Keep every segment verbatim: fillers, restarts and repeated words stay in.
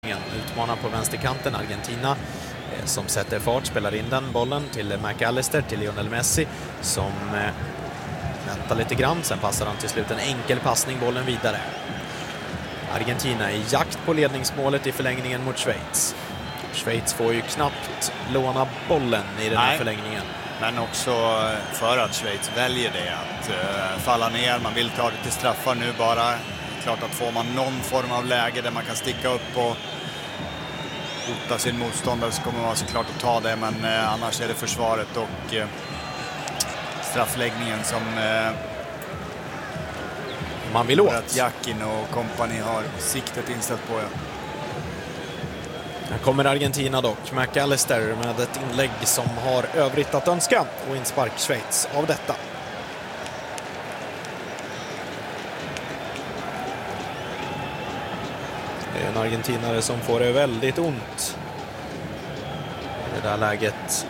Utmanar på vänsterkanten Argentina som sätter fart, spelar in den bollen till McAllister, till Lionel Messi som eh, väntar lite grann, sen passar han till slut en enkel passning, bollen vidare. Argentina i jakt på ledningsmålet i förlängningen mot Schweiz. Schweiz får ju knappt låna bollen i den här Nej. förlängningen. Men också för att Schweiz väljer det, att uh, falla ner, man vill ta det till straffar nu bara. Klart att får man någon form av läge där man kan sticka upp och hota sin motståndare så kommer man såklart att ta det, men uh, annars är det försvaret och uh, straffläggningen som uh, man vill åt. Jakin och kompani har siktet inställt på. Ja. Här kommer Argentina dock. McAllister med ett inlägg som har övrigt att önska och inspark Schweiz av detta. Det är en argentinare som får det väldigt ont i det där läget.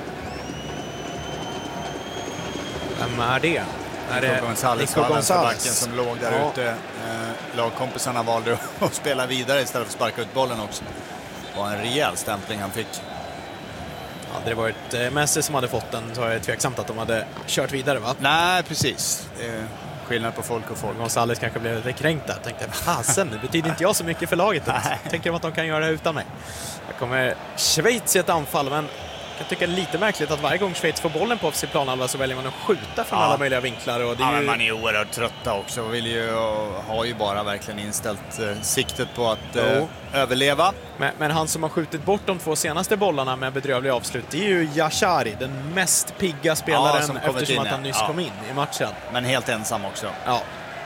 Vem är det? Är det Nico González som låg där ja. ute? Eh, lagkompisarna valde att spela vidare istället för att sparka ut bollen också. Det var en rejäl stämpling han fick. Hade det varit Messi som hade fått den så är det tveksamt att de hade kört vidare, va? Nej, precis. Det är skillnad på folk och folk. González kanske blev lite kränkt där. Tänkte, fasen, det betyder inte jag så mycket för laget. Tänker de att de kan göra det utan mig. Här kommer Schweiz i ett anfall, men jag tycker det är lite märkligt att varje gång Schweiz får bollen på sin planhalva så väljer man att skjuta från ja. alla möjliga vinklar. Och det är ja, ju... man är oerhört trötta också och vill ju, och har ju bara verkligen inställt eh, siktet på att eh, överleva. Men, men han som har skjutit bort de två senaste bollarna med bedrövliga avslut, det är ju Yashari, den mest pigga spelaren ja, eftersom in, att han nyss ja. kom in i matchen. Men helt ensam också. Ja.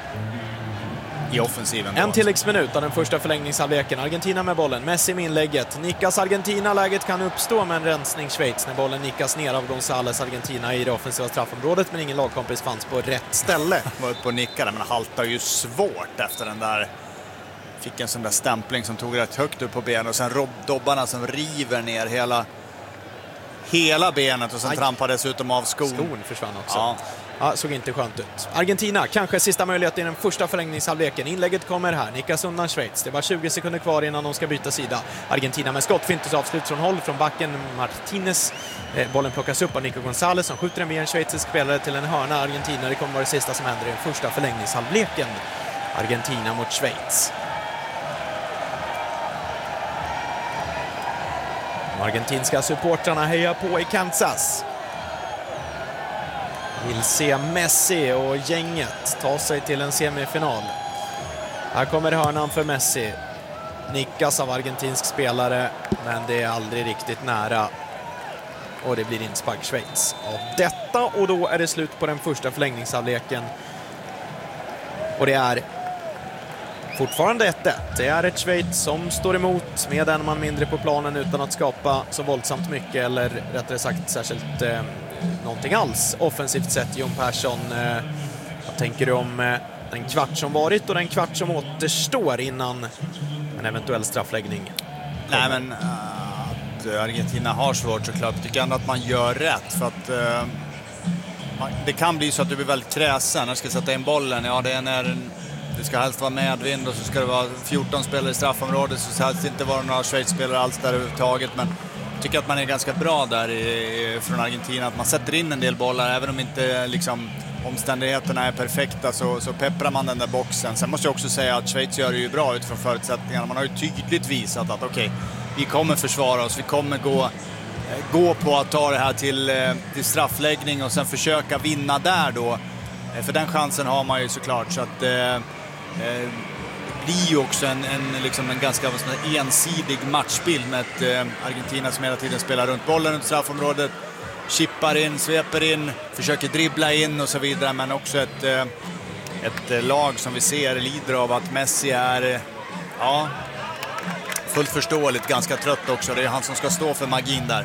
I offensiven. En tilläggsminut av den första förlängningshalvleken. Argentina med bollen. Messi med inlägget. Nickas Argentina. Läget kan uppstå med en rensning Schweiz när bollen nickas ner av González Argentina i det offensiva straffområdet, men ingen lagkompis fanns på rätt ställe. Var uppe och nickade, men haltar ju svårt efter den där. Fick en sån där stämpling som tog rätt högt upp på benen och sen Rob Dobbarna som river ner hela hela benet och sen Aj. trampar dessutom av skon. Skon försvann också. Ja. Ja, såg inte skönt ut. Argentina, kanske sista möjlighet i den första förlängningshalvleken. Inlägget kommer här, nickas undan Schweiz. Det var tjugo sekunder kvar innan de ska byta sida. Argentina med skott, fintus avslut från håll från backen. Martinez, eh, bollen plockas upp av Nico González som skjuter den via en schweizisk spelare till en hörna. Argentina, det kommer vara det sista som händer i den första förlängningshalvleken. Argentina mot Schweiz. De argentinska supportrarna hejar på i Kansas. Vill se Messi och gänget ta sig till en semifinal. Här kommer hörnan för Messi. Nickas av argentinsk spelare, men det är aldrig riktigt nära. Och det blir inspark Schweiz av detta, och då är det slut på den första förlängningshalvleken. Och det är fortfarande ett ett. Det är ett Schweiz som står emot med en man mindre på planen utan att skapa så våldsamt mycket, eller rättare sagt särskilt eh, någonting alls offensivt sett. Jon Persson, eh, vad tänker du om eh, den kvart som varit och den kvart som återstår innan en eventuell straffläggning? Nej, men uh, att Argentina har svårt såklart. Jag tycker ändå att man gör rätt, för att uh, man, det kan bli så att du blir väldigt kräsen när du ska sätta in bollen. Ja, det är när det ska helst vara medvind och så ska det vara fjorton spelare i straffområdet, så ska helst inte vara några Schweiz-spelare alls där överhuvudtaget. Men jag tycker att man är ganska bra där i, från Argentina, att man sätter in en del bollar även om inte liksom omständigheterna är perfekta, så, så pepprar man den där boxen. Sen måste jag också säga att Schweiz gör det ju bra utifrån förutsättningarna. Man har ju tydligt visat att okej, okay, vi kommer försvara oss, vi kommer gå, gå på att ta det här till, till straffläggning och sen försöka vinna där då. För den chansen har man ju såklart, så att eh, eh, blir ju också en, en, liksom en ganska ensidig matchbild med ett eh, Argentina som hela tiden spelar runt bollen runt straffområdet, chippar in, sveper in, försöker dribbla in och så vidare, men också ett, eh, ett lag som vi ser lider av att Messi är eh, ja, fullt förståeligt ganska trött också. Det är han som ska stå för magin där.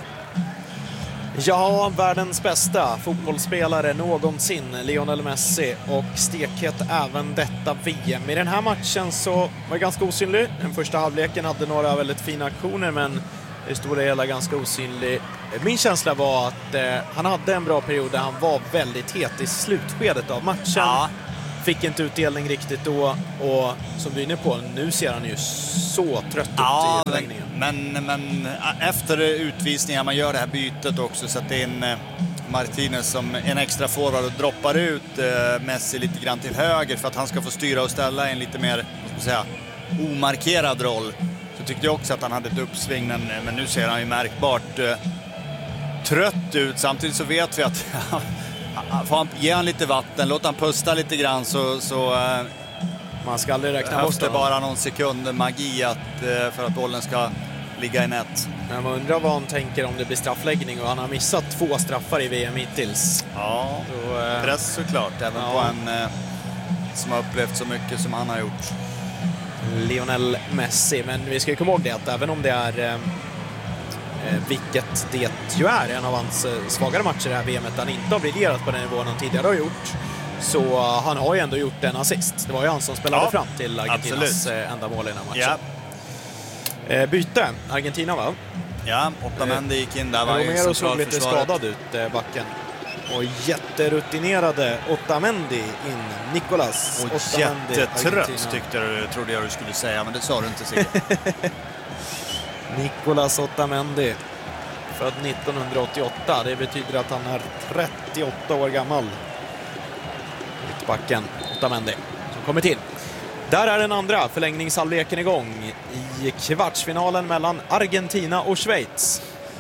Ja, världens bästa fotbollsspelare någonsin, Lionel Messi, och stekhet även detta V M. I den här matchen så var det ganska osynlig. Den första halvleken hade några väldigt fina aktioner, men i stora hela ganska osynlig. Min känsla var att eh, han hade en bra period där han var väldigt het i slutskedet av matchen. Ja. fick inte utdelning riktigt då, och som du är inne på, nu ser han ju så trött ut ja, i förlängningen. Men, men efter utvisningen, man gör det här bytet också, så att det är en Martinez som en extra forward och droppar ut eh, Messi lite grann till höger för att han ska få styra och ställa en lite mer, vad ska man säga, omarkerad roll. Så tyckte jag också att han hade ett uppsving, men, men nu ser han ju märkbart eh, trött ut. Samtidigt så vet vi att får han, ge han lite vatten, låt han pusta lite grann, så, så eh, man ska aldrig räkna bort det bara någon sekund magi att, eh, för att bollen ska ligga i nät. Men man undrar vad han tänker om det blir straffläggning, och han har missat två straffar i V M hittills. Ja, så, eh, press såklart, även ja. på en eh, som har upplevt så mycket som han har gjort. Lionel Messi, men vi ska ju komma ihåg det att även om det är eh, vilket det ju är en av hans svagare matcher i det här V M-et, han inte har briljerat på den nivån han tidigare har gjort, så uh, han har ju ändå gjort en assist. Det var ju han som spelade ja, fram till Argentinas absolut. enda mål i den här matchen. Ja. Eh, byte, Argentina va? Ja, Otamendi gick in där. Var Romero såg lite skadad ut, eh, backen. Och jätterutinerade Otamendi in. Nicolas och Otamendi, jättetrött Argentina. Tyckte du, trodde jag du skulle säga, men det sa du inte säkert. Nicolas Otamendi, född nittonhundraåttioåtta. Det betyder att han är trettioåtta år gammal. Backen Otamendi som kommer till. Där är den andra förlängningshalvleken igång i kvartsfinalen mellan Argentina och Schweiz.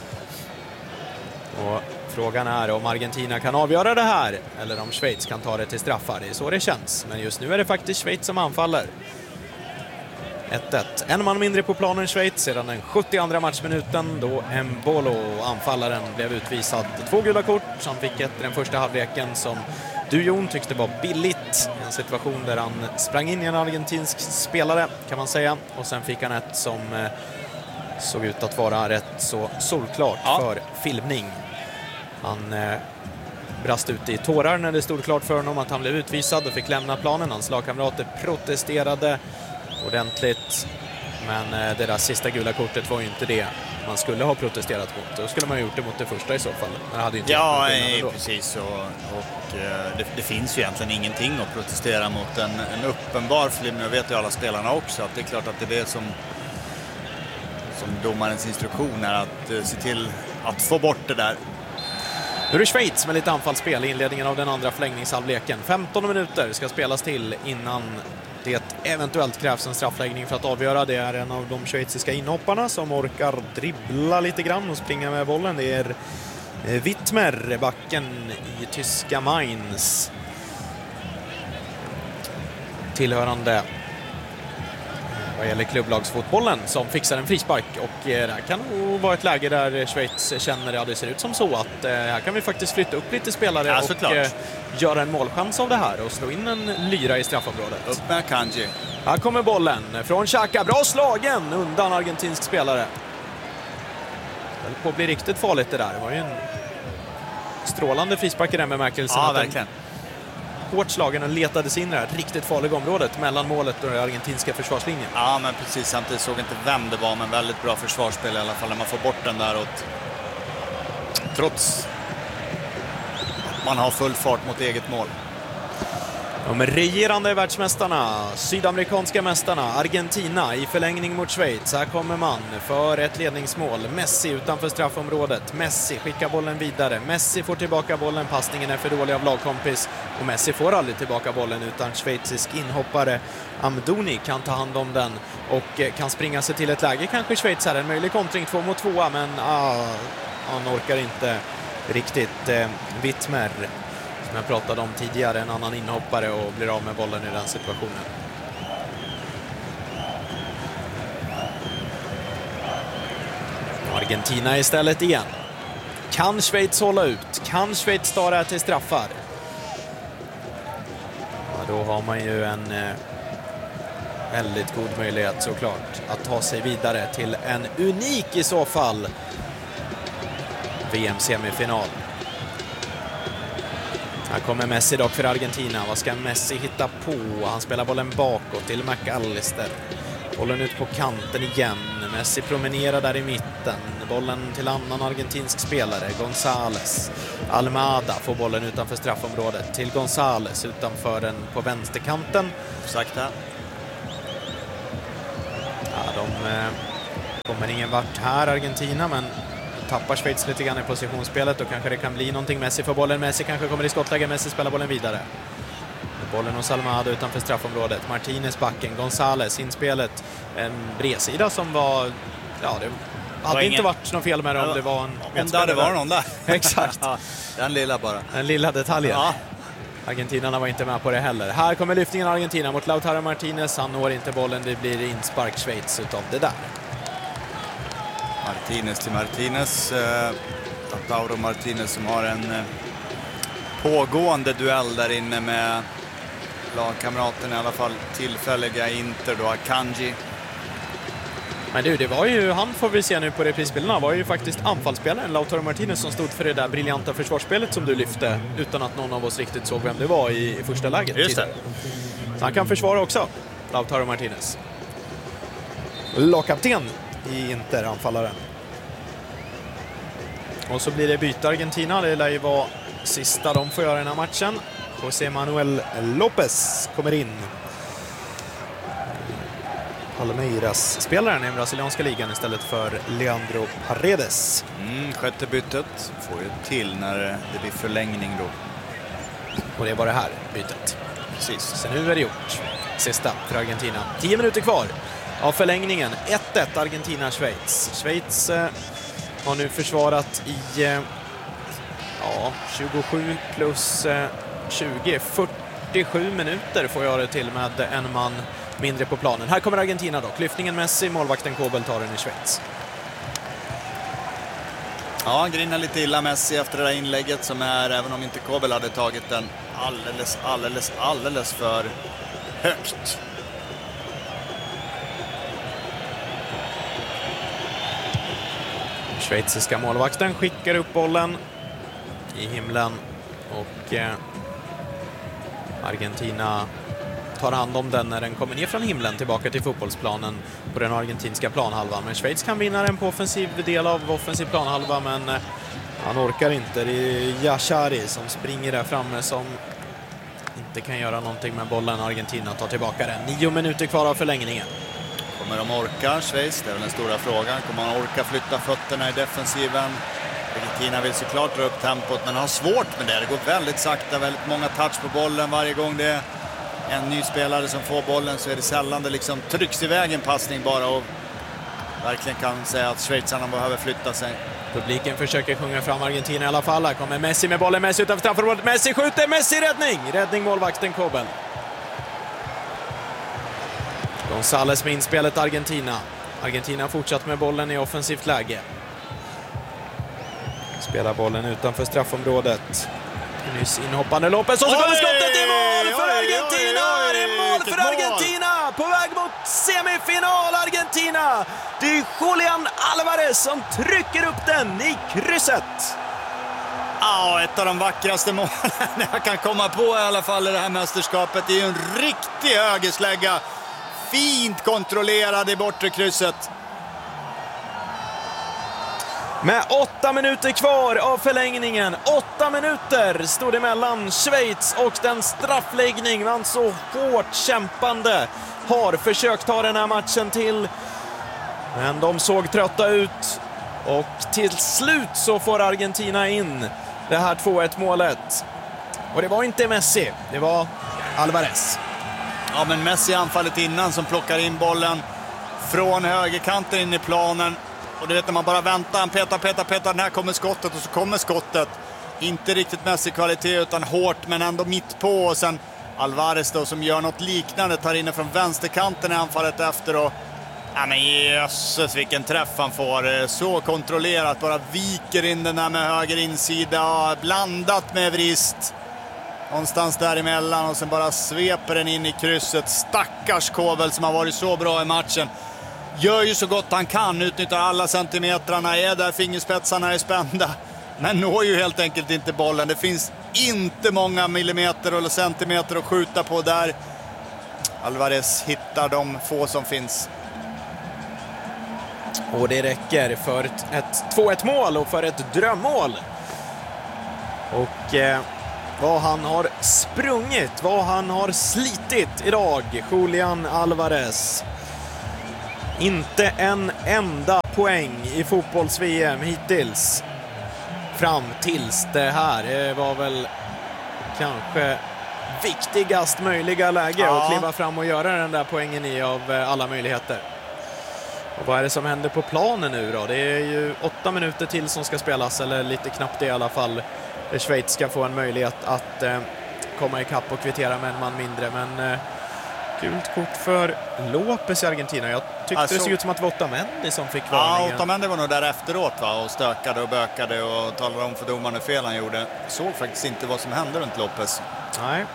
Och frågan är om Argentina kan avgöra det här eller om Schweiz kan ta det till straffar. Det är så det känns. Men just nu är det faktiskt Schweiz som anfaller. ett ett. En man mindre på planen Schweiz sedan den sjuttioandra matchminuten då Embolo, anfallaren, blev utvisad. Två gula kort som fick ett i den första halvleken som du, Jon, tyckte var billigt. En situation där han sprang in i en argentinsk spelare kan man säga. Och sen fick han ett som eh, såg ut att vara rätt så solklart ja. för filmning. Han eh, brast ut i tårar när det stod klart för honom att han blev utvisad och fick lämna planen. Hans lagkamrater protesterade ordentligt. Men eh, det där sista gula kortet var ju inte det man skulle ha protesterat mot. Då skulle man ha gjort det mot det första i så fall. Men det hade ju inte ja, nej, precis. Och, och eh, det, det finns ju egentligen ingenting att protestera mot. En, en uppenbar film, jag vet ju alla spelarna också, att det är klart att det är det som, som domarens instruktion är, att eh, se till att få bort det där. Nu är det Schweiz med lite anfallsspel i inledningen av den andra förlängningshalvleken. femton minuter ska spelas till innan det eventuellt krävs en straffläggning för att avgöra. Det är en av de schweiziska inhopparna som orkar dribbla lite grann och springa med bollen. Det är Wittmer, backen i tyska Mainz. Tillhörande vad gäller klubblagsfotbollen, som fixar en frispark, och det kan nog vara ett läge där Schweiz känner att det ser ut som så att här kan vi faktiskt flytta upp lite spelare ja, och klart. göra en målchans av det här och slå in en lyra i straffområdet. Upp med Kanji. Här kommer bollen från Xhaka, bra slagen undan argentinsk spelare. Det på att bli riktigt farligt det där. Det var ju en strålande frispark i den bemärkelsen. Ja, verkligen. Hårt slagen och letades in i det här riktigt farliga området mellan målet och den argentinska försvarslinjen. Ja, men precis. Samtidigt såg inte vem det var, men väldigt bra försvarsspel i alla fall när man får bort den där. Och trots att man har full fart mot eget mål. De regerande världsmästarna, sydamerikanska mästarna, Argentina i förlängning mot Schweiz. Här kommer man för ett ledningsmål. Messi utanför straffområdet. Messi skickar bollen vidare. Messi får tillbaka bollen. Passningen är för dålig av lagkompis. Och Messi får aldrig tillbaka bollen utan schweizisk inhoppare Amdouni kan ta hand om den och kan springa sig till ett läge. Kanske Schweiz här en möjlig kontring två mot två, men ah, han orkar inte riktigt. Eh, Wittmer, som jag pratade om tidigare, en annan inhoppare och blir av med bollen i den situationen. Argentina istället igen. Kan Schweiz hålla ut? Kan Schweiz ta det här till straffar? Ja, då har man ju en eh, väldigt god möjlighet såklart att ta sig vidare till en unik i så fall V M-semifinal. Här kommer Messi dock för Argentina. Vad ska Messi hitta på? Han spelar bollen bakåt till McAllister. Bollen ut på kanten igen. Messi promenerar där i mitten. Bollen till annan argentinsk spelare, González. Almada får bollen utanför straffområdet till González utanför den på vänsterkanten. Sakta. Ja, de eh, kommer ingen vart här, Argentina, men tappar Schweiz lite grann i positionsspelet och kanske det kan bli någonting. Messi får bollen, Messi kanske kommer i skottläge, Messi spelar bollen vidare. Bollen hos Almada utanför straffområdet. Martinez backen, González inspelet. En bredsida som var... Ja, det hade ingen... inte varit något fel med det om det var en... Om det hade varit någon där. Exakt. Den lilla bara. Den lilla detaljen. Ja. Argentinarna var inte med på det heller. Här kommer lyftningen Argentina mot Lautaro Martinez. Han når inte bollen, det blir inspark Schweiz utav det där. Martinez till Martinez. Eh, Lautaro Martinez som har en eh, pågående duell där inne med lagkamraten, i alla fall tillfälliga Inter då, Akanji. Men du, det var ju, han får vi se nu på reprisbilderna, var ju faktiskt anfallsspelaren Lautaro Martinez som stod för det där briljanta försvarsspelet som du lyfte utan att någon av oss riktigt såg vem det var i, i första läget. Just det. Så han kan försvara också, Lautaro Martinez. Lagkapten i Inter, anfallaren. Och så blir det byte Argentina, det lär ju vara sista de får göra den här matchen. José Manuel López kommer in. Palmeiras spelaren i den brasilianska ligan istället för Leandro Paredes. Mm, sjätte bytet får ju till när det blir förlängning då. Och det var det här bytet. Precis. Så nu är det gjort. Sista för Argentina. Tio minuter kvar av förlängningen. ett ett Argentina-Schweiz. Schweiz eh, har nu försvarat i eh, ja, tjugosju plus eh, tjugo. fyrtiosju minuter får jag det till med en man mindre på planen. Här kommer Argentina dock. Lyftningen Messi, målvakten Kobel tar den i Schweiz. Ja, grinnar lite illa Messi efter det där inlägget som är, även om inte Kobel hade tagit den alldeles, alldeles, alldeles för högt. Schweiziska målvakten skickar upp bollen i himlen och eh, Argentina tar hand om den när den kommer ner från himlen tillbaka till fotbollsplanen på den argentinska planhalvan. Men Schweiz kan vinna den på offensiv del av offensiv planhalva, men eh, han orkar inte. Det är Yashari som springer där framme som inte kan göra någonting med bollen. Argentina tar tillbaka den. Nio minuter kvar av förlängningen. Kommer de orka, Schweiz? Det är väl den stora frågan. Kommer man orka flytta fötterna i defensiven? Argentina vill såklart dra upp tempot, men har svårt med det. Det går väldigt sakta, väldigt många touch på bollen varje gång det är en ny spelare som får bollen, så är det sällan det liksom trycks iväg en passning bara, och verkligen kan säga att schweizarna behöver flytta sig. Publiken försöker sjunga fram Argentina i alla fall. Här kommer Messi med bollen, Messi utanför straffområdet. Messi skjuter, Messi räddning! Räddning målvakten Kobel. González med inspelet Argentina. Argentina fortsatt med bollen i offensivt läge. Spelar bollen utanför straffområdet. Nyss inhoppande López och så kommer skottet i mål för Argentina! Det är mål för Argentina! På väg mot semifinal Argentina! Det är Julián Álvarez som trycker upp den i krysset. Ja, ett av de vackraste målen jag kan komma på i alla fall i det här mästerskapet. Det är ju en riktig högerslägga. Fint kontrollerad i bortre krysset. Med åtta minuter kvar av förlängningen. Åtta minuter stod det mellan Schweiz och den straffläggning man så hårt kämpande har försökt ta den här matchen till. Men de såg trötta ut. Och till slut så får Argentina in det här två ett målet. Och det var inte Messi, det var Álvarez. Ja, men Messi anfallet innan som plockar in bollen från högerkanten in i planen. Och det vet när man bara väntar, han petar, petar, petar, när kommer skottet och så kommer skottet. Inte riktigt Messi-kvalitet utan hårt, men ändå mitt på. Och sen Álvarez då som gör något liknande, tar in från vänsterkanten i anfallet efter. Och ja, men jösses vilken träff han får. Så kontrollerat, bara viker in den där med höger insida, blandat med vrist. Någonstans däremellan och sen bara sveper den in i krysset. Stackars Kobel som har varit så bra i matchen. Gör ju så gott han kan, utnyttjar alla centimetrarna, är där fingerspetsarna är spända. Men når ju helt enkelt inte bollen. Det finns inte många millimeter eller centimeter att skjuta på där. Álvarez hittar de få som finns. Och det räcker för ett, ett två ett mål och för ett drömmål. Och eh, vad han har sprungit, vad han har slitit idag, Julián Álvarez. Inte en enda poäng i fotbolls-V M hittills. Fram tills det här. Det var väl kanske viktigast möjliga läge ja. att kliva fram och göra den där poängen i av alla möjligheter. Och vad är det som händer på planen nu då? Det är ju åtta minuter till som ska spelas, eller lite knappt det i alla fall. Schweiz ska få en möjlighet att eh, komma ikapp och kvittera med en man mindre, men eh, gult kort för Lopez i Argentina. Jag tyckte alltså, det såg ut som att det var Otamendi som fick varningen. Ja, Otamendi var nog där efteråt va? Och stökade och bökade och talade om för domaren hur fel han gjorde. Såg faktiskt inte vad som hände runt Lopez. Nej.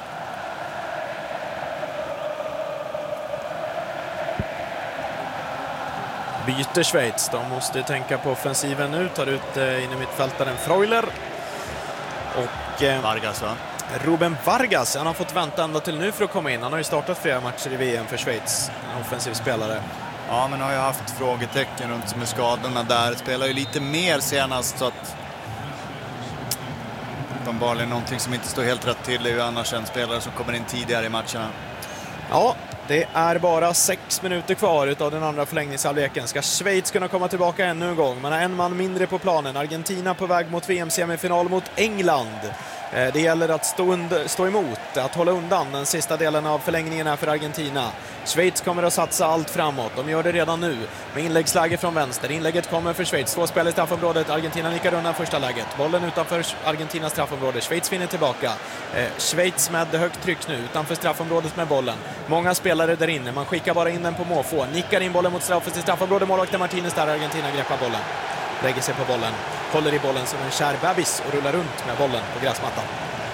Byter Schweiz. De måste tänka på offensiven nu. Tar ut eh, in i mittfältaren Freuler. Och eh, Vargas va? Ruben Vargas, han har fått vänta ända till nu för att komma in. Han har ju startat flera matcher i V M för Schweiz, en offensiv spelare. Ja, men har ju haft frågetecken runt med skadorna där. Spelar ju lite mer senast, så att uppenbarligen någonting som inte står helt rätt till är ju annars en spelare som kommer in tidigare i matcherna. Ja, det är bara sex minuter kvar av den andra förlängningshalvleken. Ska Schweiz kunna komma tillbaka ännu en gång? Man har en man mindre på planen. Argentina på väg mot V M-semifinal mot England. Det gäller att stå, under, stå emot, att hålla undan den sista delen av förlängningen här för Argentina. Schweiz kommer att satsa allt framåt. De gör det redan nu med inläggsläge från vänster. Inlägget kommer för Schweiz. Två spel i straffområdet. Argentina nickar undan första läget. Bollen utanför Argentinas straffområde. Schweiz finner tillbaka. Eh, Schweiz med högt tryck nu utanför straffområdet med bollen. Många spelare där inne. Man skickar bara in den på måfå. Nickar in bollen mot straffet i straffområdet. Målvakten Martinez där. Argentina greppar bollen. Lägger sig på bollen. Håller i bollen som en kär bebis och rullar runt med bollen på gräsmattan.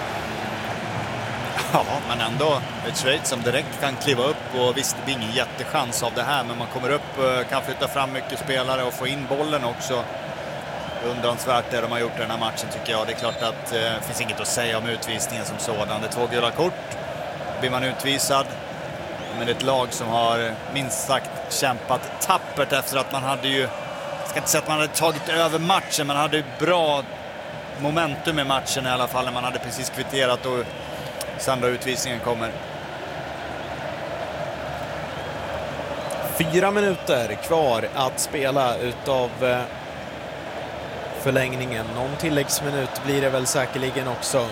Ja, men ändå ett Schweiz som direkt kan kliva upp, och visst, det blir ingen jättechans av det här, men man kommer upp, kan flytta fram mycket spelare och få in bollen också. Undransvärt det de har gjort i den här matchen tycker jag. Det är klart att det eh, finns inget att säga om utvisningen som sådan. Det är två gula kort, blir man utvisad. Men det är ett lag som har minst sagt kämpat tappert efter att man hade ju, jag ska inte säga att man hade tagit över matchen, man hade bra momentum i matchen i alla fall när man hade precis kvitterat och sandra utvisningen kommer. Fyra minuter kvar att spela utav eh, förlängningen. Någon tilläggsminut blir det väl säkerligen också.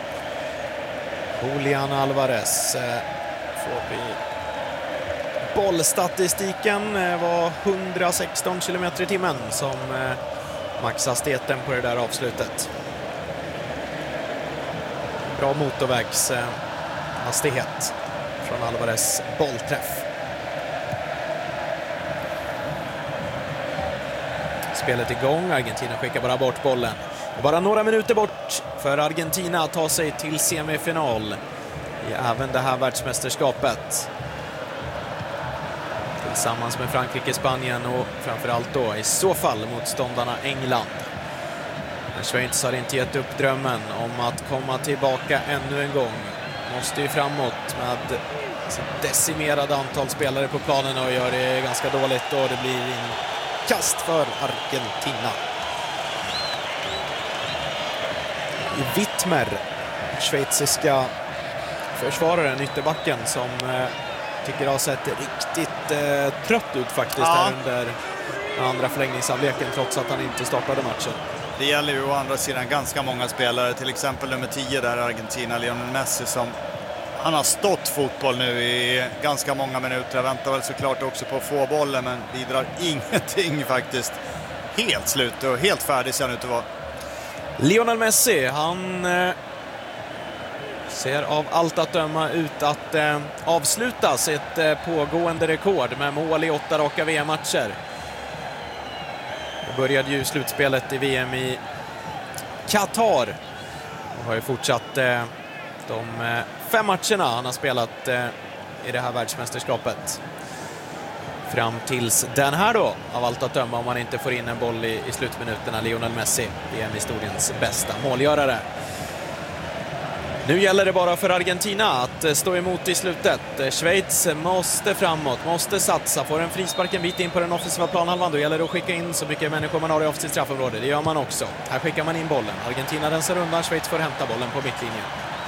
Julián Álvarez eh, får vi. Bollstatistiken eh, var hundrasexton kilometer i timmen som eh, maxhastigheten på det där avslutet. Bra motorvägshastighet eh, från Álvarez bollträff. Spelet igång. Argentina skickar bara bort bollen. Och bara några minuter bort för Argentina att ta sig till semifinal i även det här världsmästerskapet. Tillsammans med Frankrike, Spanien och framförallt då i så fall motståndarna England. Men Schweiz har inte gett upp drömmen om att komma tillbaka ännu en gång. Måste ju framåt med decimerade antal spelare på planen och gör det ganska dåligt, och det blir en kast för Argentina. I Wittmer, schweiziska försvararen, ytterbacken, som eh, tycker har sett riktigt eh, trött ut faktiskt ja. här under andra förlängningsavleken, trots att han inte startade matchen. Det gäller ju å andra sidan ganska många spelare, till exempel nummer tio där i Argentina, Lionel Messi, som han har stått fotboll nu i ganska många minuter. Jag väntar väl såklart också på att få bollen, men bidrar ingenting faktiskt. Helt slut och helt färdig ser han ut att vara. Lionel Messi, han eh, ser av allt att döma ut att eh, avsluta sitt eh, pågående rekord med mål i åtta raka V M-matcher. Det började ju slutspelet i V M i Qatar och har ju fortsatt eh, de eh, fem matcherna han har spelat eh, i det här världsmästerskapet. Fram tills den här då, av allt att döma, om man inte får in en boll i, i slutminuterna. Lionel Messi, V M-historiens bästa målgörare. Nu gäller det bara för Argentina att stå emot i slutet. Schweiz måste framåt, måste satsa. Får en frispark en bit in på den offensiva planhalvan, då gäller det att skicka in så mycket människor man har i offensivt straffområde. Det gör man också. Här skickar man in bollen. Argentina rensar undan, Schweiz får hämta bollen på mittlinjen.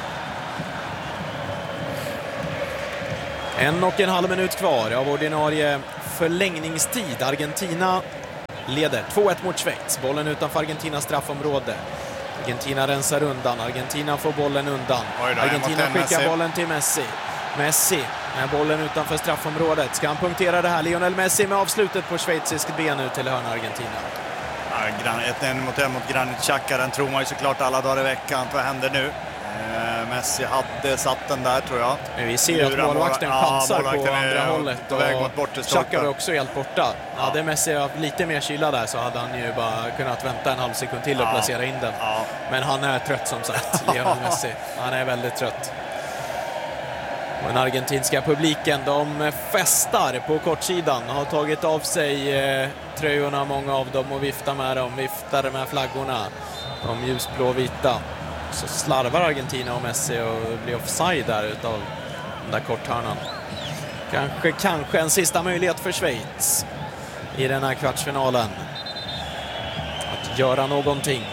En och en halv minut kvar av ordinarie förlängningstid. Argentina leder två ett mot Schweiz. Bollen utanför Argentinas straffområde. Argentina rensar undan. Argentina får bollen undan. Då, Argentina skickar Messi. bollen till Messi. Messi med bollen utanför straffområdet. Ska han punktera det här? Lionel Messi med avslutet på schweiziskt ben ut till hörna Argentina. Ja, ett en mot en mot Granit Xhaka. Den tror man ju såklart alla dagar i veckan. Vad händer nu? Eh, Messi hade satt den där, tror jag. Men vi ser ju att målvakten chansar ja, på andra hållet. På väg mot bort till stolpen. Xhaka var också helt borta. Ja. Hade Messi haft lite mer kyla där så hade han ju bara kunnat vänta en halv sekund till och ja. placera in den. Ja. Men han är trött som sagt, Lionel Messi. Han är väldigt trött. Och den argentinska publiken, de festar på kortsidan. Har tagit av sig eh, tröjorna, många av dem, och viftar med dem. Viftar med flaggorna. De ljusblå-vita. Så slarvar Argentina och Messi och blir offside där utav den där korthörnan. Kanske, kanske en sista möjlighet för Schweiz i den här kvartsfinalen att göra någonting.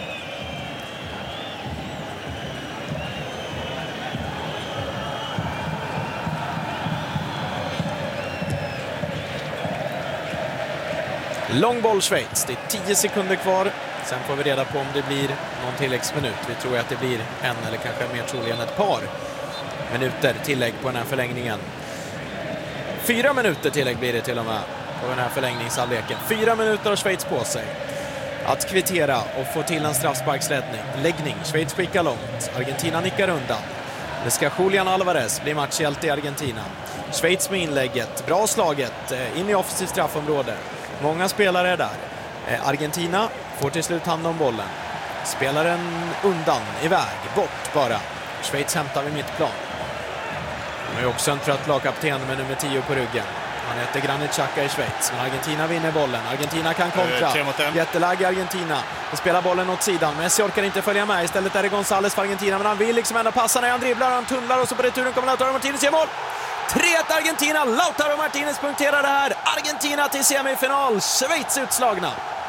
Långboll Schweiz, det är tio sekunder kvar. Sen får vi reda på om det blir någon tilläggsminut. Vi tror att det blir en eller kanske mer troligen ett par minuter tillägg på den här förlängningen. Fyra minuter tillägg blir det till och med på den här förlängningsavleken. Fyra minuter har Schweiz på sig att kvittera och få till en straffsparksläggning. Läggning. Schweiz skickar långt. Argentina nickar undan. Det ska Julian Alvarez bli matchhjälte i Argentina. Schweiz med inlägget. Bra slaget in i offensivt straffområde. Många spelare är där. Argentina får till slut hand om bollen. Spelaren undan, iväg, bort bara. Schweiz hämtar vid mittplan. De är också en trött lagkapten med nummer tio på ryggen. Han heter Granit Xhaka i Schweiz. Men Argentina vinner bollen. Argentina kan kontra. Jätteläge Argentina. Och spelar bollen åt sidan. Messi orkar inte följa med. Istället är det González för Argentina. Men han vill liksom ändå passa när han dribblar. Han tunnlar och så på returen kommer Lautaro Martinez i mål. tre ett Argentina. Lautaro Martinez punkterar det här. Argentina till semifinal. Schweiz utslagna.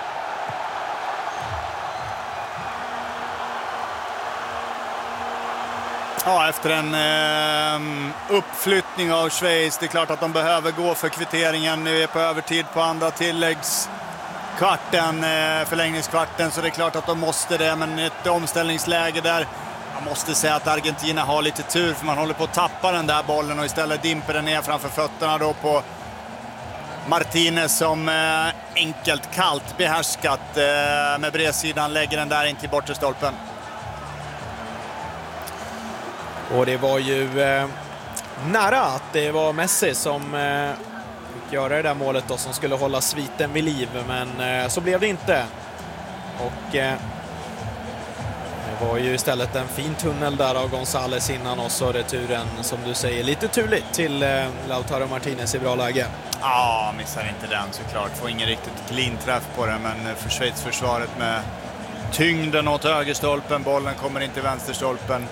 Ja, efter en eh, uppflyttning av Schweiz. Det är klart att de behöver gå för kvitteringen. Nu är på övertid på andra tilläggskvarten, eh, förlängningskvarten. Så det är klart att de måste det. Men ett omställningsläge där. Man måste säga att Argentina har lite tur. För man håller på att tappa den där bollen. Och istället dimper den ner framför fötterna då på Martinez som eh, enkelt, kallt behärskat eh, med bredsidan. Lägger den där in till bortre stolpen. Och det var ju eh, nära att det var Messi som eh, fick göra det där målet då, som skulle hålla sviten vid liv. Men eh, så blev det inte. Och eh, det var ju istället en fin tunnel där av González innan, och så returen, som du säger, lite turligt till eh, Lautaro Martinez i bra läge. Ja, missar inte den såklart. Får ingen riktigt clean träff på den, men för Schweiz försvaret med tyngden åt högerstolpen. Bollen kommer inte i vänsterstolpen.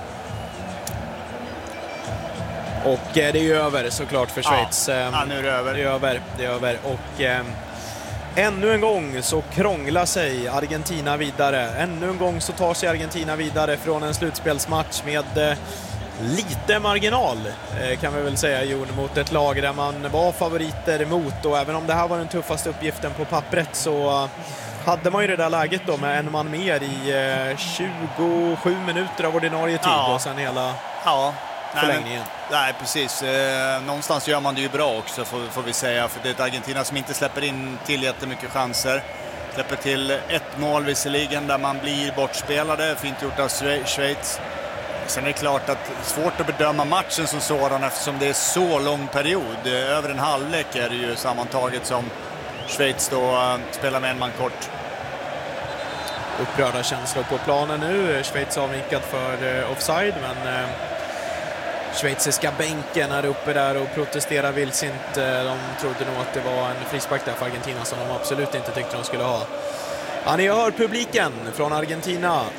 Och eh, det är ju över såklart för Schweiz. Ja, ja, nu är det över. Det är över, det är över. Och eh, ännu en gång så krånglar sig Argentina vidare. Ännu en gång så tar sig Argentina vidare från en slutspelsmatch med eh, lite marginal, eh, kan vi väl säga, Jon, mot ett lag där man var favoriter emot. Och även om det här var den tuffaste uppgiften på pappret, så hade man ju det där läget då med en man mer i eh, tjugosju minuter av ordinarie tid. Ja. Och sen hela... Ja. förlängningen. Nej, nej, precis. Eh, någonstans gör man det ju bra också, får, får vi säga. För det är ett Argentina som inte släpper in till jättemycket chanser. Släpper till ett mål visserligen där man blir bortspelade. Fint gjort av Schweiz. Sen är det klart att det är svårt att bedöma matchen som sådan eftersom det är så lång period. Över en halvlek är det ju sammantaget som Schweiz då uh, spelar med en man kort. Upprörda känslor på planen nu. Schweiz avvinkad för uh, offside, men... Uh... schweiziska bänken är uppe där och protesterar vildsint. De trodde nog att det var en frispark där för Argentina som de absolut inte tyckte de skulle ha. Ja, ni hör publiken från Argentina.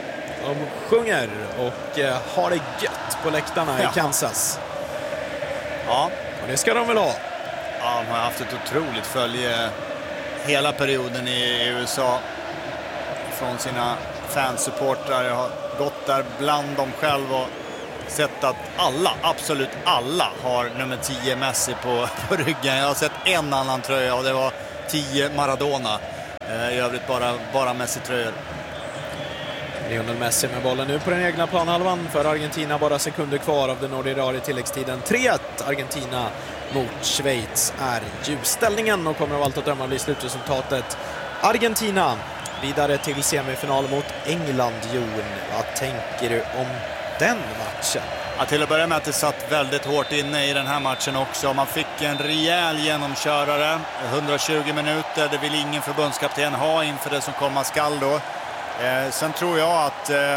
De sjunger och eh, har det gött på läktarna ja. i Kansas. Ja. Och det ska de väl ha. Ja, de har haft ett otroligt följe hela perioden i U S A. Från sina fansupportrar. Jag har gått där bland dem själv och sett att alla, absolut alla har nummer tio Messi på, på ryggen. Jag har sett en annan tröja och det var tio Maradona. I övrigt bara, bara Messi-tröjor. Lionel Messi med bollen nu på den egna planhalvan för Argentina. Bara sekunder kvar av den ordinarie tilläggstiden. tre ett Argentina mot Schweiz är ljusställningen och kommer av allt att döma bli slutresultatet. Argentina vidare till semifinal mot England. Jon, vad tänker du om den matchen? Ja, till att börja med att det satt väldigt hårt inne i den här matchen också. Man fick en rejäl genomkörare. hundratjugo minuter, det vill ingen förbundskapten ha inför det som komma skall då. Eh, sen tror jag att eh,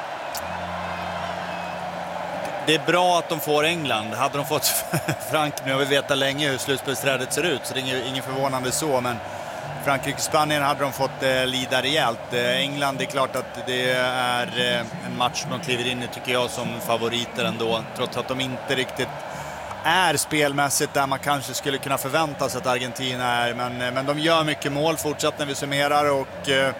det är bra att de får England. Hade de fått Frankrike, och vi vet länge hur slutspelsträdet ser ut, så det är ingen förvånande så, men Frankrike-Spanien hade de fått eh, lida rejält. Eh, England, det är klart att det är eh, en match som de kliver in i, tycker jag, som favoriter ändå. Trots att de inte riktigt är spelmässigt där man kanske skulle kunna förvänta sig att Argentina är. Men, eh, men de gör mycket mål fortsatt när vi summerar och eh,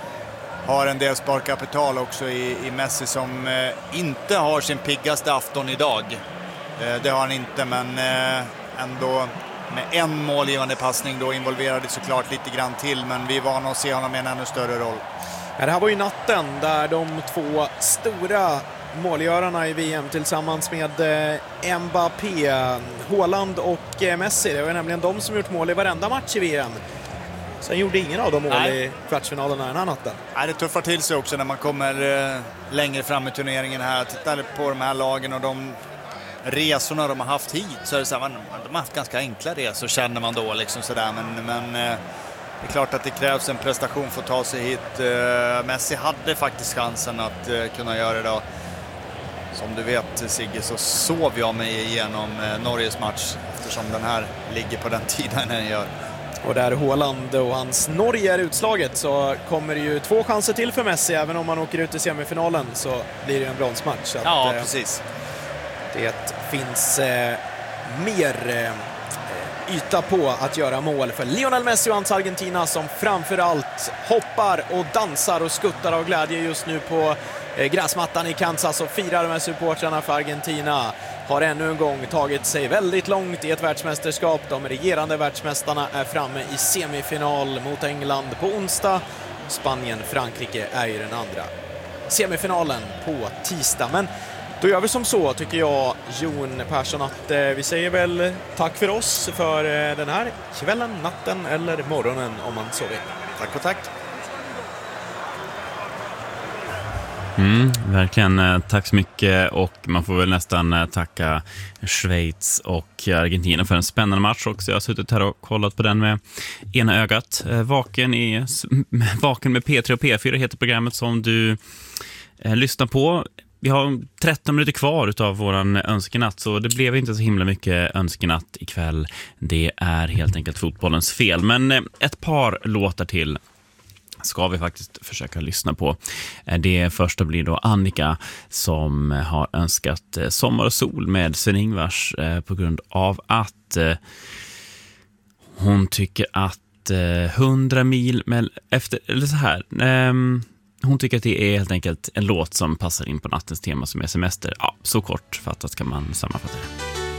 har en del sparkapital också i, i Messi som eh, inte har sin piggaste afton idag. Eh, det har han inte, men eh, ändå... med en målgivande passning då involverade såklart lite grann till, men vi är vana att se honom i en ännu större roll. Ja, det här var ju natten där de två stora målgörarna i V M tillsammans med eh, Mbappé, Haaland och eh, Messi. Det var nämligen de som gjort mål i varenda match i V M. Sen gjorde ingen av dem mål Nej. i kvartsfinalerna den här natten. Nej, det tuffar till sig också när man kommer eh, längre fram i turneringen här. Tittar på de här lagen och de resorna de har haft hit, så är det så här, man, de har haft ganska enkla resor, känner man då liksom sådär, men, men eh, det är klart att det krävs en prestation för att ta sig hit. eh, Messi hade faktiskt chansen att eh, kunna göra det då. Som du vet, Sigge, så sov jag mig igenom eh, Norges match, eftersom den här ligger på den tiden den gör. Och där Haaland och hans Norge är utslaget, så kommer det ju två chanser till för Messi. Även om man åker ut i semifinalen så blir det en bronsmatch, så ja, att, eh, precis. det finns eh, mer eh, yta på att göra mål för Lionel Messi och hans Argentina, som framförallt hoppar och dansar och skuttar av glädje just nu på eh, gräsmattan i Kansas och firar med supportrarna för Argentina. Har ännu en gång tagit sig väldigt långt i ett världsmästerskap. De regerande världsmästarna är framme i semifinal mot England på onsdag. Spanien, Frankrike är ju den andra semifinalen på tisdag. Men då gör vi som så, tycker jag, Jon Persson, att eh, vi säger väl tack för oss för eh, den här kvällen, natten eller morgonen om man så vill. Tack och tack. Mm, verkligen, tack så mycket, och man får väl nästan tacka Schweiz och Argentina för en spännande match också. Jag har suttit här och kollat på den med ena ögat. Vaken, i, vaken med P tre och P fyra heter programmet som du eh, lyssnar på. Vi har tretton minuter kvar utav våran önskenatt, så det blev inte så himla mycket önskenatt ikväll. Det är helt enkelt fotbollens fel. Men ett par låtar till ska vi faktiskt försöka lyssna på. Det första blir då Annika som har önskat Sommar och sol med Sven-Ingvars på grund av att hon tycker att hundra mil med, efter, eller så här... Hon tycker att det är helt enkelt en låt som passar in på nattens tema som är semester. Ja, så kort fattat kan man sammanfatta det.